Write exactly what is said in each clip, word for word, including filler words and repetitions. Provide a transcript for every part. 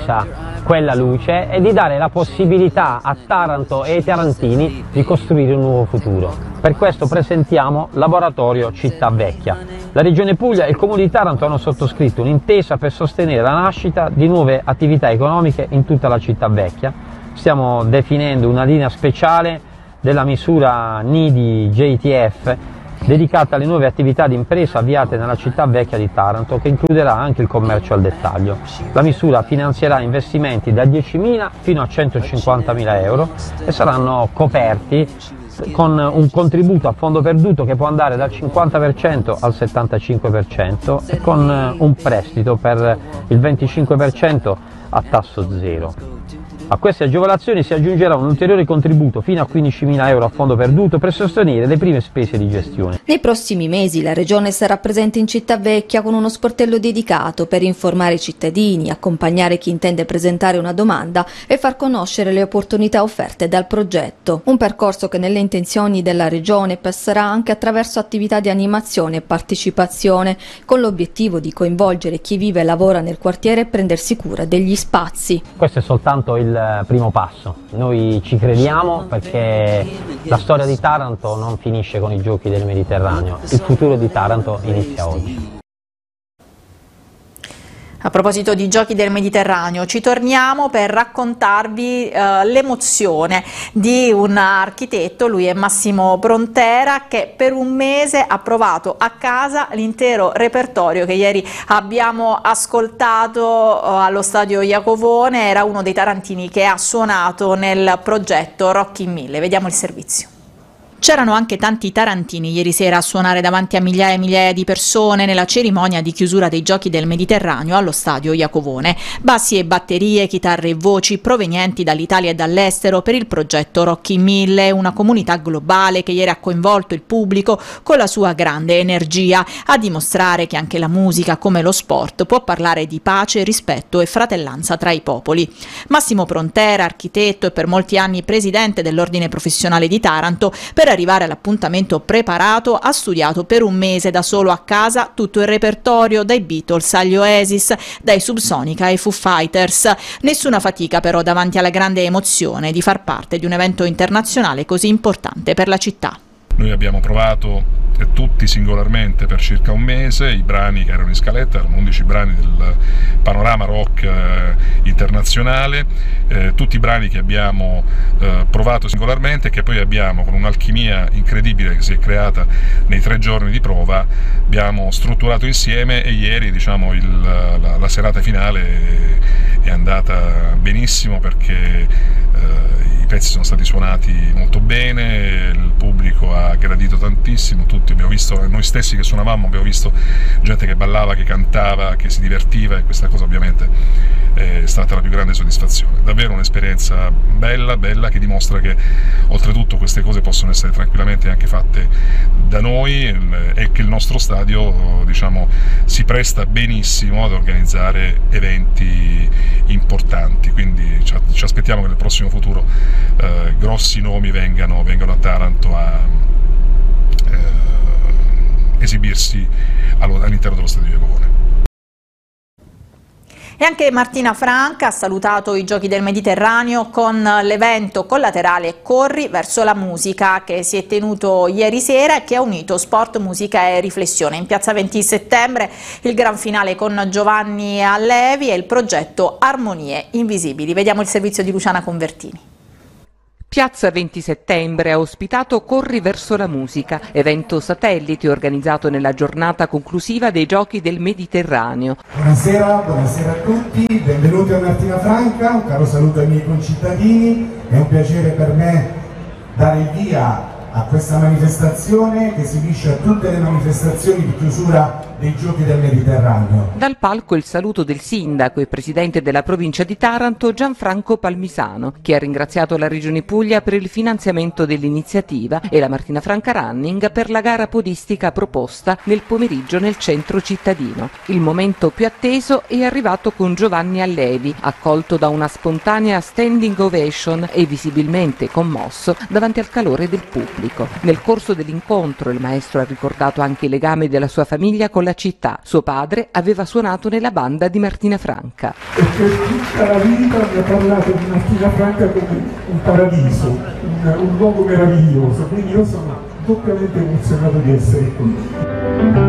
accesa quella luce e di dare la possibilità a Taranto e ai tarantini di costruire un nuovo futuro. Per questo presentiamo Laboratorio Città Vecchia. La Regione Puglia e il Comune di Taranto hanno sottoscritto un'intesa per sostenere la nascita di nuove attività economiche in tutta la città vecchia. Stiamo definendo una linea speciale della misura N I D I J T F dedicata alle nuove attività di impresa avviate nella città vecchia di Taranto, che includerà anche il commercio al dettaglio. La misura finanzierà investimenti da diecimila fino a centocinquantamila euro e saranno coperti con un contributo a fondo perduto che può andare dal cinquanta per cento al settantacinque per cento e con un prestito per il venticinque per cento a tasso zero. A queste agevolazioni si aggiungerà un ulteriore contributo fino a quindicimila euro a fondo perduto per sostenere le prime spese di gestione. Nei prossimi mesi la Regione sarà presente in Città Vecchia con uno sportello dedicato per informare i cittadini, accompagnare chi intende presentare una domanda e far conoscere le opportunità offerte dal progetto. Un percorso che nelle intenzioni della Regione passerà anche attraverso attività di animazione e partecipazione, con l'obiettivo di coinvolgere chi vive e lavora nel quartiere e prendersi cura degli spazi. Questo è soltanto il primo passo. Noi ci crediamo perché la storia di Taranto non finisce con i Giochi del Mediterraneo, il futuro di Taranto inizia oggi. A proposito di Giochi del Mediterraneo, ci torniamo per raccontarvi eh, l'emozione di un architetto, lui è Massimo Prontera, che per un mese ha provato a casa l'intero repertorio che ieri abbiamo ascoltato eh, allo stadio Iacovone. Era uno dei tarantini che ha suonato nel progetto Rock in Mille. Vediamo il servizio. C'erano anche tanti tarantini ieri sera a suonare davanti a migliaia e migliaia di persone nella cerimonia di chiusura dei Giochi del Mediterraneo allo stadio Iacovone. Bassi e batterie, chitarre e voci provenienti dall'Italia e dall'estero per il progetto Rock in Mille, una comunità globale che ieri ha coinvolto il pubblico con la sua grande energia, a dimostrare che anche la musica, come lo sport, può parlare di pace, rispetto e fratellanza tra i popoli. Massimo Prontera, architetto e per molti anni presidente dell'Ordine Professionale di Taranto, per arrivare all'appuntamento preparato ha studiato per un mese da solo a casa tutto il repertorio, dai Beatles agli Oasis, dai Subsonica ai Foo Fighters. Nessuna fatica però davanti alla grande emozione di far parte di un evento internazionale così importante per la città. Noi abbiamo provato eh, tutti singolarmente per circa un mese i brani che erano in scaletta, erano undici brani del panorama rock eh, internazionale, eh, tutti i brani che abbiamo eh, provato singolarmente e che poi abbiamo, con un'alchimia incredibile che si è creata nei tre giorni di prova, abbiamo strutturato insieme e ieri, diciamo, il, la, la serata finale è andata benissimo perché eh, i pezzi sono stati suonati molto bene, il pubblico ha gradito tantissimo, tutti abbiamo visto, noi stessi che suonavamo abbiamo visto gente che ballava, che cantava, che si divertiva, e questa cosa ovviamente è stata la più grande soddisfazione. Davvero un'esperienza bella, bella, che dimostra che oltretutto queste cose possono essere tranquillamente anche fatte da noi e che il nostro stadio, diciamo, si presta benissimo ad organizzare eventi importanti, quindi ci aspettiamo che nel prossimo futuro eh, grossi nomi vengano, vengano a Taranto a eh, esibirsi all'interno dello stadio Iacovone. E anche Martina Franca ha salutato i Giochi del Mediterraneo con l'evento collaterale Corri verso la musica, che si è tenuto ieri sera e che ha unito sport, musica e riflessione. In piazza venti settembre il gran finale con Giovanni Allevi e il progetto Armonie Invisibili. Vediamo il servizio di Luciana Convertini. Piazza venti settembre ha ospitato Corri verso la musica, evento satellite organizzato nella giornata conclusiva dei Giochi del Mediterraneo. Buonasera, buonasera a tutti, benvenuti a Martina Franca, un caro saluto ai miei concittadini, è un piacere per me dare il via a questa manifestazione che si unisce a tutte le manifestazioni di chiusura dei Giochi del Mediterraneo. Dal palco il saluto del sindaco e presidente della provincia di Taranto Gianfranco Palmisano, che ha ringraziato la Regione Puglia per il finanziamento dell'iniziativa e la Martina Franca Running per la gara podistica proposta nel pomeriggio nel centro cittadino. Il momento più atteso è arrivato con Giovanni Allevi, accolto da una spontanea standing ovation e visibilmente commosso davanti al calore del pubblico. Nel corso dell'incontro il maestro ha ricordato anche i legami della sua famiglia con piccola città. Suo padre aveva suonato nella banda di Martina Franca. E per tutta la vita mi ha parlato di Martina Franca come un paradiso, un, un luogo meraviglioso, quindi io sono doppiamente emozionato di essere qui.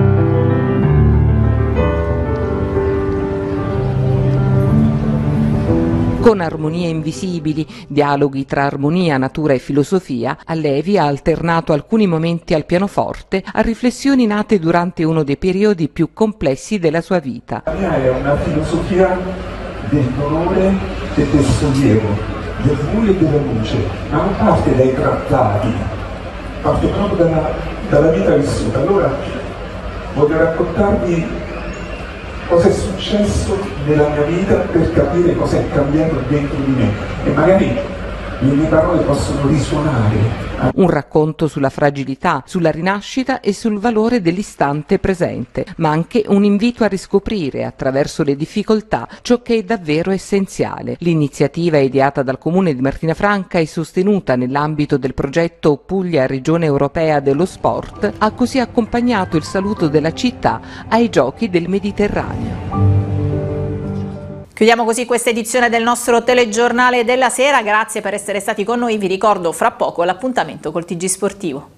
Con Armonie invisibili, dialoghi tra armonia, natura e filosofia, Allevi ha alternato alcuni momenti al pianoforte a riflessioni nate durante uno dei periodi più complessi della sua vita. La mia è una filosofia del dolore e del sollievo, del buio e della luce, ma non parte dai trattati, parte proprio dalla, dalla vita vissuta. Allora voglio raccontarvi cosa è successo nella mia vita per capire cosa è cambiato dentro di me e magari le mie parole possono risuonare. Un racconto sulla fragilità, sulla rinascita e sul valore dell'istante presente, ma anche un invito a riscoprire attraverso le difficoltà ciò che è davvero essenziale. L'iniziativa ideata dal Comune di Martina Franca e sostenuta nell'ambito del progetto Puglia Regione Europea dello Sport ha così accompagnato il saluto della città ai Giochi del Mediterraneo. Chiudiamo così questa edizione del nostro telegiornale della sera, grazie per essere stati con noi, vi ricordo fra poco l'appuntamento col T G Sportivo.